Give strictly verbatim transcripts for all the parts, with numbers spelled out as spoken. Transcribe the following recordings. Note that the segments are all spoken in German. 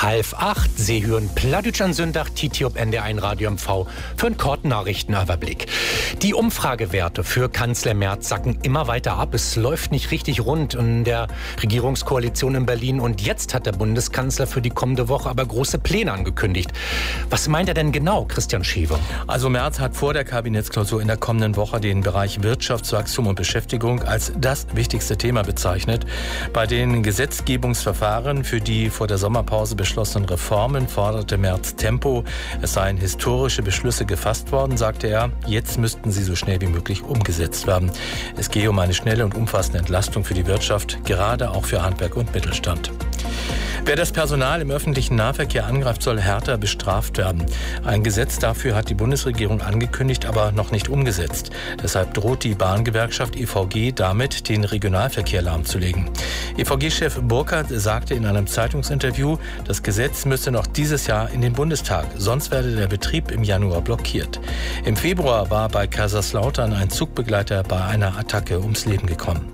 Halb acht, Sie hören Plattdeutsch an Sonntag, Titi ob N D R eins Radio M V für einen kurzen Nachrichtenüberblick. Die Umfragewerte für Kanzler Merz sacken immer weiter ab. Es läuft nicht richtig rund in der Regierungskoalition in Berlin. Und jetzt hat der Bundeskanzler für die kommende Woche aber große Pläne angekündigt. Was meint er denn genau, Christian Schiewe? Also Merz hat vor der Kabinettsklausur in der kommenden Woche den Bereich Wirtschaftswachstum und Beschäftigung als das wichtigste Thema bezeichnet. Bei den Gesetzgebungsverfahren für die vor der Sommerpause beschlossenen Reformen forderte Merz Tempo. Es seien historische Beschlüsse gefasst worden, sagte er. Jetzt müssten sie so schnell wie möglich umgesetzt werden. Es gehe um eine schnelle und umfassende Entlastung für die Wirtschaft, gerade auch für Handwerk und Mittelstand. Wer das Personal im öffentlichen Nahverkehr angreift, soll härter bestraft werden. Ein Gesetz dafür hat die Bundesregierung angekündigt, aber noch nicht umgesetzt. Deshalb droht die Bahngewerkschaft E V G damit, den Regionalverkehr lahmzulegen. E V G-Chef Burkhardt sagte in einem Zeitungsinterview, das Gesetz müsse noch dieses Jahr in den Bundestag, sonst werde der Betrieb im Januar blockiert. Im Februar war bei Kaiserslautern ein Zugbegleiter bei einer Attacke ums Leben gekommen.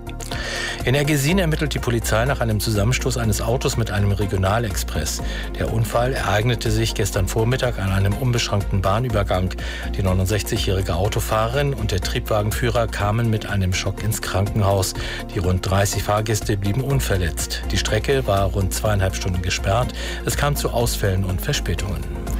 In Ergesin ermittelt die Polizei nach einem Zusammenstoß eines Autos mit einem Regionalexpress. Der Unfall ereignete sich gestern Vormittag an einem unbeschrankten Bahnübergang. Die neunundsechzigjährige Autofahrerin und der Triebwagenführer kamen mit einem Schock ins Krankenhaus. Die rund dreißig Fahrgäste blieben unverletzt. Die Strecke war rund zweieinhalb Stunden gesperrt. Es kam zu Ausfällen und Verspätungen.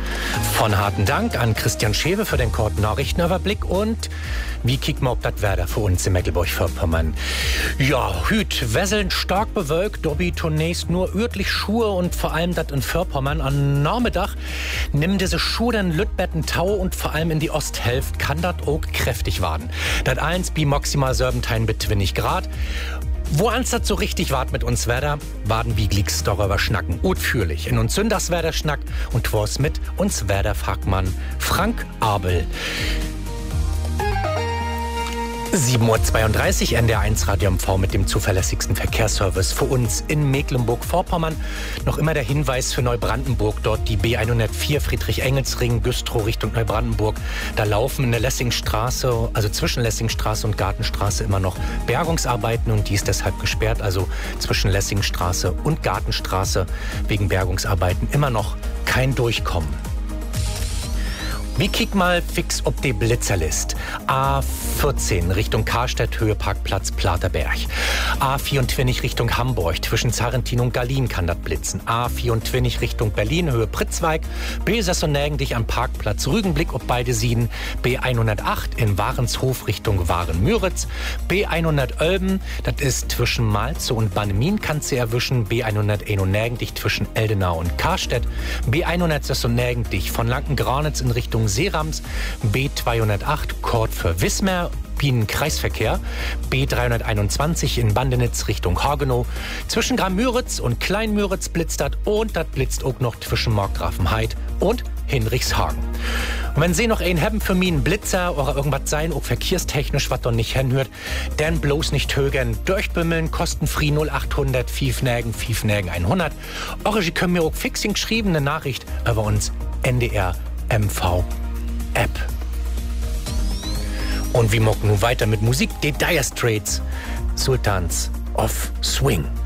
Von harten Dank an Christian Schiewe für den kurzen Nachrichtenüberblick. Und wie kicken wir, ob das Wetter für uns in Mecklenburg-Vorpommern? Ja, hüt, Wesseln stark bewölkt, dobi zunächst nur örtlich Schuhe und vor allem das in Vorpommern. Am Nachmittag nimm diese Schuhe dann Lütbetten Tau und vor allem in die Osthälfte kann das auch kräftig werden. Das eins bi maximal Serbentein bis zwanzig Grad. Wo ans das so richtig wart mit uns Wetter, waden wie glieks darüber schnacken. Utführlich. In uns Sündagswerder schnack und twas mit uns Werder-Fachmann Frank Abel. sieben Uhr zweiunddreißig, N D R eins Radio M V mit dem zuverlässigsten Verkehrsservice für uns in Mecklenburg-Vorpommern. Noch immer der Hinweis für Neubrandenburg, dort die B hundertvier Friedrich-Engels-Ring, Güstrow Richtung Neubrandenburg. Da laufen in der Lessingstraße, also zwischen Lessingstraße und Gartenstraße immer noch Bergungsarbeiten und die ist deshalb gesperrt. Also zwischen Lessingstraße und Gartenstraße wegen Bergungsarbeiten immer noch kein Durchkommen. Wir kicken mal fix ob die Blitzerlist. A vierzehn Richtung Karstadt, Höheparkplatz Platerberg. A vierundzwanzig Richtung Hamburg, zwischen Zarrentin und Gallien kann das blitzen. A vierundzwanzig Richtung Berlin, Höhe Pritzweig. B sechsundneunzig dich am Parkplatz Rügenblick ob beide Sieden. B hundertacht in Warenshof Richtung Waren-Müritz. B hundert Ölben, das ist zwischen Malze und Bannemin kannst du erwischen. B hunderteinundneunzig dich zwischen Eldenau und Karstedt. B hundertsechsundneunzig dich von Lanken-Granitz in Richtung Seerams, B zweihundertacht Kord für Wismar, Bienen-Kreisverkehr, B dreihunderteinundzwanzig in Bandenitz Richtung Hagenow, zwischen Gramm-Müritz und Klein-Müritz blitzt das und das blitzt auch noch zwischen Markgrafenheid und Hinrichshagen. Und wenn Sie noch einen haben für mich, einen Blitzer oder irgendwas sein, auch verkehrstechnisch, was doch nicht hinhört, dann bloß nicht högern, durchbümmeln, kostenfrei null achthundert fünfnägen fünfnägen hundert. Oder Sie können mir auch fixing geschrieben, eine Nachricht über uns N D R M V App. Und wir mocken nun weiter mit Musik, die Dire Straits, Sultans of Swing.